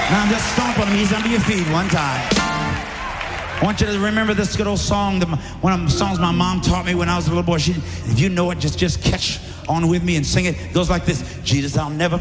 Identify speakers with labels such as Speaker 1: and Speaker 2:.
Speaker 1: Now just stomp on him. He's under your feet one time. I want you to remember this good old song, one of the songs my mom taught me when I was a little boy. If you know it, just catch on with me and sing it. It goes like this. Jesus, I'll never